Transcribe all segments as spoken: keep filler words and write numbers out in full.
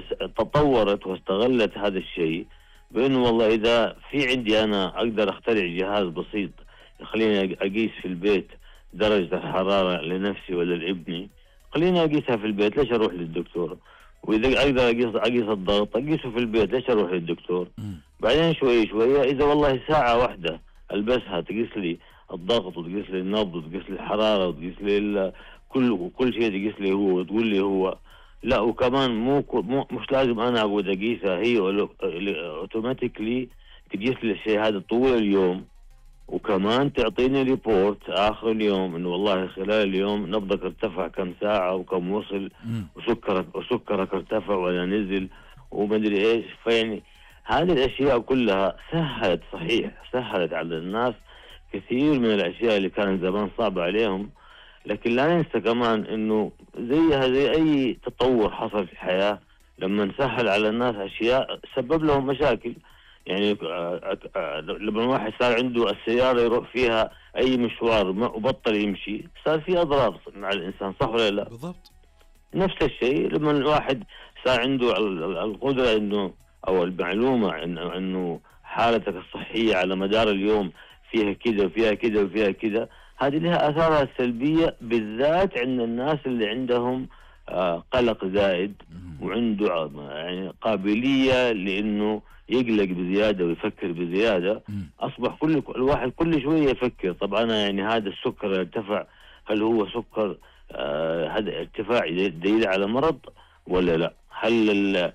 تطورت واستغلت هذا الشيء بأنه والله إذا في عندي أنا أقدر أخترع جهاز بسيط يخليني أقيس في البيت درجة الحرارة لنفسي ولا لابني، خليني أقيسها في البيت، ليش أروح للدكتور؟ وإذا أقدر أقيس أقيس الضغط أقيسه في البيت، ليش أروح للدكتور؟ بعدين شوي شوية إذا والله ساعة واحدة ألبسها تقيس لي الضغط وتقيس لي النبض وتقيس لي الحرارة وتقيس لي كل كل شيء، تقيس لي هو وتقول لي هو لا، وكمان مو, مو مش لازم أنا أقعد أقيسها، هي أوتوماتيكلي تقيس لي الشيء هذا طول اليوم، وكمان تعطيني ريبورت آخر اليوم إنه والله خلال اليوم نبضك ارتفع كم ساعة وكم وصل، وسكرك وسكرك ارتفع ولا نزل ومدري إيش. فيعني هذه الأشياء كلها سهلت، صحيح سهلت على الناس كثير من الأشياء اللي كانت زمان صعبة عليهم، لكن لا ننسى كمان إنه زيها زي أي تطور حصل في الحياة، لما نسهل على الناس أشياء سبب لهم مشاكل. يعني لما واحد صار عنده السيارة يروح فيها أي مشوار وبطل يمشي، صار في أضرار مع الإنسان، صح ولا لا؟ بالضبط. نفس الشيء لما الواحد صار عنده القدرة إنه أو المعلومة إنه إنه حالتك الصحية على مدار اليوم فيها كده وفيها كده وفيها كده، هذه لها آثارها السلبية بالذات عند الناس اللي عندهم آه قلق زائد وعنده يعني قابلية لأنه يقلق بزيادة ويفكر بزيادة. أصبح كل الواحد كل شوية يفكر، طب أنا يعني هذا السكر ارتفع، هل هو سكر آه هذا ارتفاع دليل على مرض ولا لا؟ هل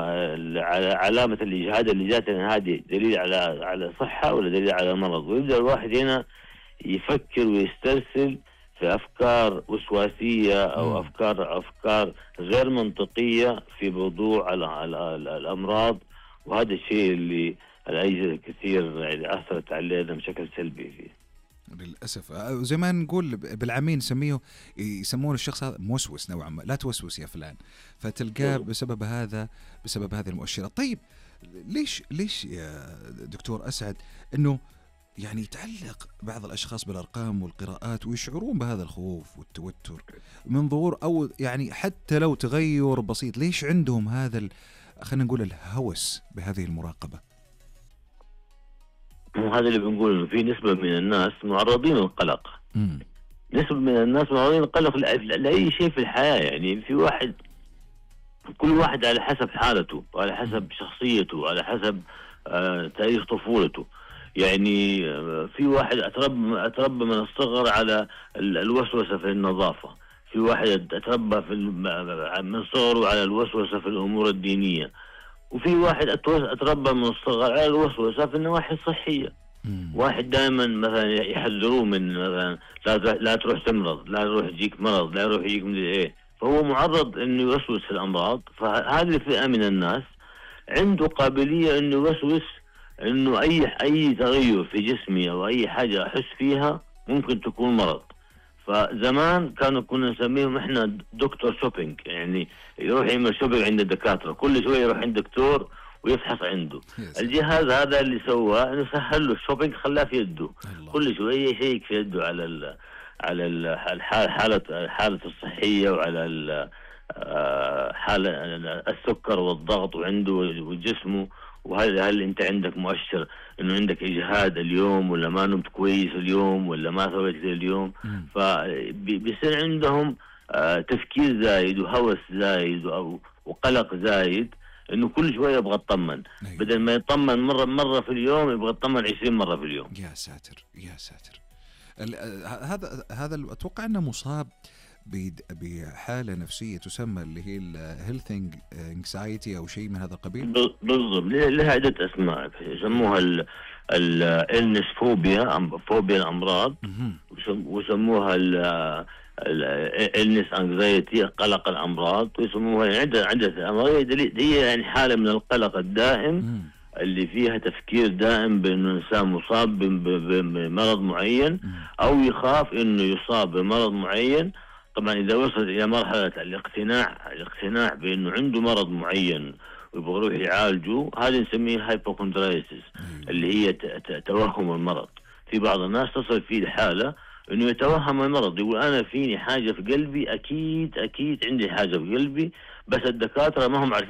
علامة الإجهاد اللي جاتنا هذه دليل على على صحة ولا دليل على مرض؟ ويبدأ الواحد هنا يفكر ويسترسل في أفكار وسواسية أو أفكار أفكار غير منطقية في موضوع الأمراض، وهذا الشيء اللي الأجهزة كثير يعني أثرت علينا بشكل سلبي فيه للأسف. زي ما نقول بالعامين نسميه يسمون الشخص هذا موسوس نوعا ما، لا توسوس يا فلان، فتلقاه بسبب هذا بسبب هذه المؤشرات. طيب ليش ليش يا دكتور أسعد إنه يعني يتعلق بعض الأشخاص بالأرقام والقراءات ويشعرون بهذا الخوف والتوتر من ظهور أو يعني حتى لو تغير بسيط؟ ليش عندهم هذا خلينا نقول الهوس بهذه المراقبة؟ وهذا اللي بنقول إنه في نسبة من الناس معرضين للقلق. مم. نسبة من الناس معرضين للقلق لأي شيء في الحياة. يعني في واحد، كل واحد على حسب حالته وعلى حسب شخصيته وعلى حسب آه تاريخ طفولته. يعني آه في واحد أتربى أتربى من الصغر على الوسوسة في النظافة، في واحد أتربى في من صغره على الوسوسة في الأمور الدينية، وفي واحد أتربى من الصغر على الوسوسة في النواحي الصحية. مم. واحد دائما مثلا يحذروه من مثلا لا لا تروح تمرض، لا تروح يجيك مرض، لا يروح يجيك مدري ايه، فهو معرض انه يوسوس في الامراض. فهذه الفئة من الناس عنده قابلية انه يوسوس انه اي اي تغير في جسمي او اي حاجة احس فيها ممكن تكون مرض. فزمان كانوا كنا نسميهم احنا دكتور شوبينج، يعني يروح يعمل شوبينج عند الدكاترة، كل شوية يروح عند دكتور ويفحص عنده. الجهاز هذا اللي سواه انه سهل له الشوبينج، خلاه في يده الله. كل شوية يشيك في يده على ال على الحالة حالة حالة الصحية وعلى حالة السكر والضغط وعنده وجسمه، وهل هل انت عندك مؤشر انه عندك اجهاد اليوم ولا ما نمت كويس اليوم ولا ما سويت اليوم. فبيصير عندهم تفكير زايد وهوس زايد وقلق زايد، انه كل شويه يبغى يطمن، بدل ما يطمن مره مره في اليوم يبغى يطمن عشرين مره في اليوم. يا ساتر يا ساتر. هذا هذا اتوقع انه مصاب بحالة نفسية تسمى اللي هي الهيلث انكسايتي أو شيء من هذا القبيل. بالضبط، لها عدة أسماء، يسموها الإلنس فوبيا، فوبيا الأمراض، ويسموها الإلنس أنكزايتي، قلق الأمراض، ويسموها عدة عدة أمراض. هي يعني حالة من القلق الدائم اللي فيها تفكير دائم بأنه الإنسان مصاب بمرض معين أو يخاف أنه يصاب بمرض معين. طبعا إذا وصل إلى مرحلة الاقتناع الاقتناع بأنه عنده مرض معين ويبغى يروح يعالجه، هذه نسميه هايبوكوندرايسيس، اللي هي توهم المرض. في بعض الناس تصل فيه الحالة إنه يتوهم المرض، يقول أنا فيني حاجة في قلبي، أكيد أكيد عندي حاجة في قلبي، بس الدكاترة ما هم عارفين